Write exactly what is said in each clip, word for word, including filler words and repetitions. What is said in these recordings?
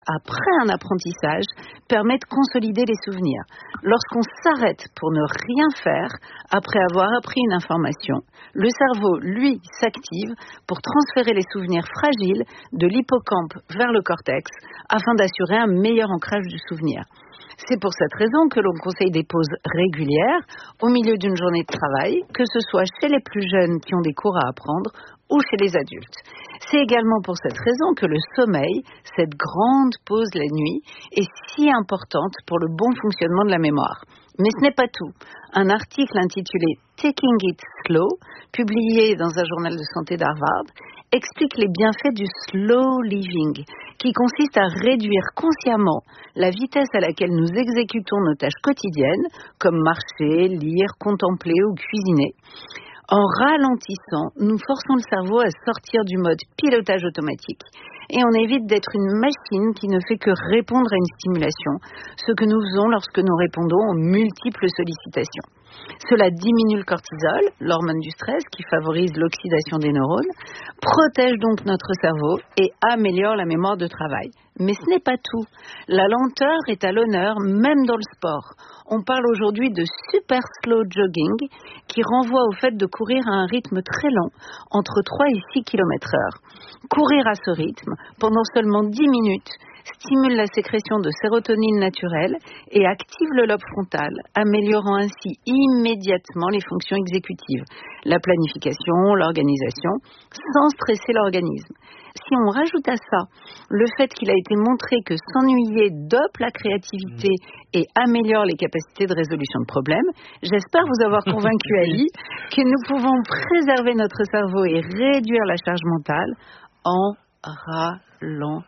après un apprentissage, permet de consolider les souvenirs. Lorsqu'on s'arrête pour ne rien faire, après avoir appris une information, le cerveau, lui, s'active pour transférer les souvenirs fragiles de l'hippocampe vers le cortex, afin d'assurer un meilleur ancrage du souvenir. C'est pour cette raison que l'on conseille des pauses régulières au milieu d'une journée de travail, que ce soit chez les plus jeunes qui ont des cours à apprendre ou chez les adultes. C'est également pour cette raison que le sommeil, cette grande pause la nuit, est si importante pour le bon fonctionnement de la mémoire. Mais ce n'est pas tout. Un article intitulé Taking It Slow, publié dans un journal de santé d'Harvard, explique les bienfaits du slow living, qui consiste à réduire consciemment la vitesse à laquelle nous exécutons nos tâches quotidiennes, comme marcher, lire, contempler ou cuisiner. En ralentissant, nous forçons le cerveau à sortir du mode pilotage automatique et on évite d'être une machine qui ne fait que répondre à une stimulation, ce que nous faisons lorsque nous répondons aux multiples sollicitations. Cela diminue le cortisol, l'hormone du stress qui favorise l'oxydation des neurones, protège donc notre cerveau et améliore la mémoire de travail. Mais ce n'est pas tout. La lenteur est à l'honneur même dans le sport. On parle aujourd'hui de super slow jogging qui renvoie au fait de courir à un rythme très lent, entre trois et six kilomètres heure. Courir à ce rythme pendant seulement dix minutes stimule la sécrétion de sérotonine naturelle et active le lobe frontal, améliorant ainsi immédiatement les fonctions exécutives, la planification, l'organisation, sans stresser l'organisme. Si on rajoute à ça le fait qu'il a été montré que s'ennuyer dope la créativité et améliore les capacités de résolution de problèmes, j'espère vous avoir convaincu, Ali, que nous pouvons préserver notre cerveau et réduire la charge mentale en ralentissant.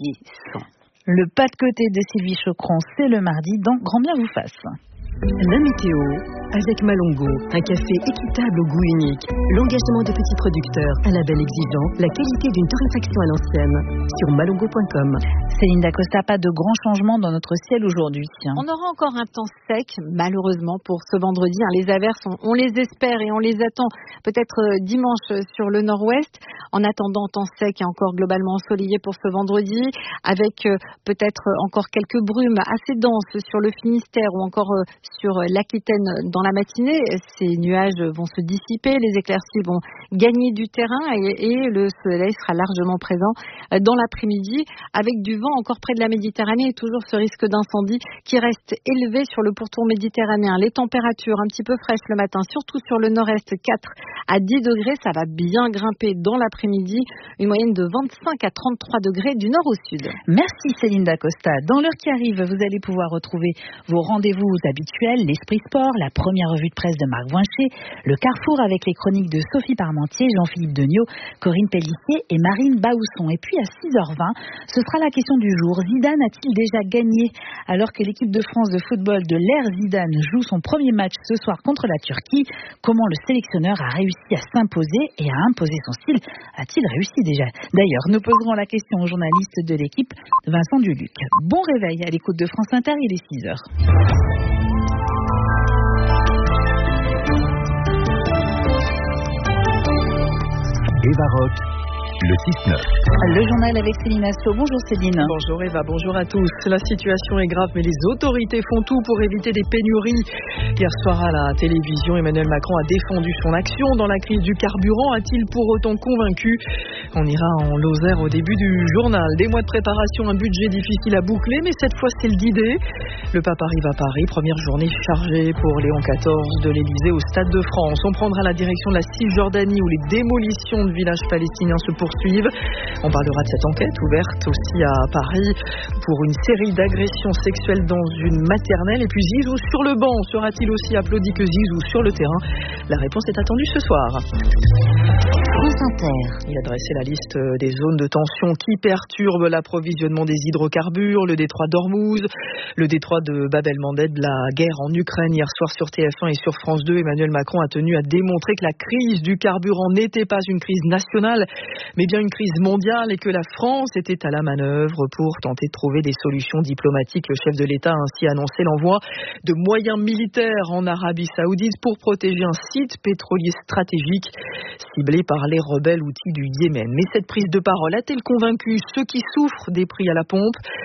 Le pas de côté de Sylvie Chocron, c'est le mardi dans Grand Bien vous fasse. La météo avec Malongo, un café équitable au goût unique, l'engagement de petits producteurs, un label exigeant, la qualité d'une torréfaction à l'ancienne, sur malongo point com. Céline Dacosta, pas de grands changements dans notre ciel aujourd'hui. On aura encore un temps sec, malheureusement, pour ce vendredi. Les averses, on les espère et on les attend peut-être dimanche sur le nord-ouest. En attendant, temps sec et encore globalement ensoleillé pour ce vendredi, avec peut-être encore quelques brumes assez denses sur le Finistère ou encore sur l'Aquitaine dans la matinée. Ces nuages vont se dissiper, les éclaircies vont gagner du terrain et, et le soleil sera largement présent dans l'après-midi, avec du vent encore près de la Méditerranée et toujours ce risque d'incendie qui reste élevé sur le pourtour méditerranéen. Les températures un petit peu fraîches le matin, surtout sur le nord-est, quatre à dix degrés, ça va bien grimper dans l'après-midi, une moyenne de vingt-cinq à trente-trois degrés du nord au sud. Merci Céline Dacosta. Dans l'heure qui arrive, vous allez pouvoir retrouver vos rendez-vous habituels, l'Esprit Sport, la première revue de presse de Marc Voincher, le Carrefour avec les chroniques de Sophie Parmentier, Jean-Philippe Degnaud, Corinne Pellissier et Marine Baousson. Et puis à six heures vingt, ce sera la question du jour. Zidane a-t-il déjà gagné alors que l'équipe de France de football de l'ère Zidane joue son premier match ce soir contre la Turquie? Comment le sélectionneur a réussi à s'imposer et à imposer son style? A-t-il réussi déjà? D'ailleurs, nous poserons la question au journaliste de l'équipe, Vincent Duluc. Bon réveil à l'écoute de France Inter, il est six heures. Eva Rock, le six neuf. Le journal avec Céline Assaut. Bonjour Céline. Bonjour Eva, bonjour à tous. La situation est grave, mais les autorités font tout pour éviter des pénuries. Hier soir à la télévision, Emmanuel Macron a défendu son action dans la crise du carburant. A-t-il pour autant convaincu? On ira en Lozère au début du journal. Des mois de préparation, un budget difficile à boucler, mais cette fois c'est le d'idée. Le pape arrive à Paris, première journée chargée pour Léon quatorze de l'Élysée au Stade de France. On prendra la direction de la Cisjordanie où les démolitions de villages palestiniens se poursuivent. On parlera de cette enquête ouverte aussi à Paris pour une série d'agressions sexuelles dans une maternelle. Et puis Zizou sur le banc, sera-t-il aussi applaudi que Zizou sur le terrain? La réponse est attendue ce soir. France Inter. Il a dressé la liste des zones de tension qui perturbent l'approvisionnement des hydrocarbures, le détroit d'Ormuz, le détroit de Bab el-Mandeb, la guerre en Ukraine. Hier soir sur T F un et sur France deux, Emmanuel Macron a tenu à démontrer que la crise du carburant n'était pas une crise nationale, mais bien une crise mondiale et que la France était à la manœuvre pour tenter de trouver des solutions diplomatiques. Le chef de l'État a ainsi annoncé l'envoi de moyens militaires en Arabie Saoudite pour protéger un site pétrolier stratégique ciblé par les rebelles houthis du Yémen. Mais cette prise de parole a-t-elle convaincu ceux qui souffrent des prix à la pompe?